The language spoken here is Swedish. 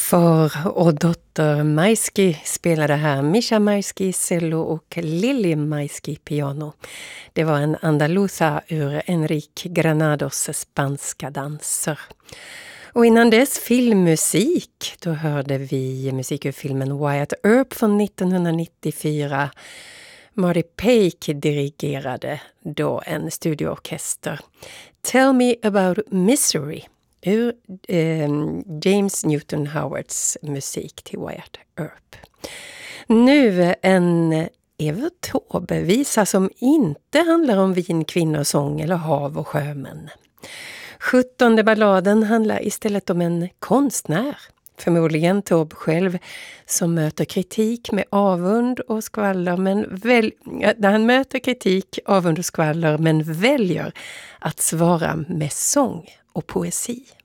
Far och dotter Maisky spelade här Misha Maisky cello och Lili Maisky piano. Det var en andaluza ur Enrique Granados spanska danser. Och innan dess filmmusik, då hörde vi musik ur filmen Wyatt Earp från 1994. Marty Paik dirigerade då en studioorkester. Tell Me About Misery ur James Newton Howards musik till Wyatt Earp. Nu en Evert Taube-visa som inte handlar om vin, kvinnosång eller hav och sjömän. 17:e balladen handlar istället om en konstnär, förmodligen Taube själv, som möter kritik med avund och skvaller, han möter kritik, avund och skvaller, men väljer att svara med sång och poesi.